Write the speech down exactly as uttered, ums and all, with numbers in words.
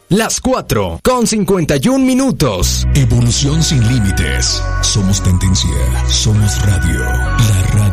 Las cuatro con cincuenta y un minutos. Evolución sin límites. Somos tendencia. Somos radio. La radio.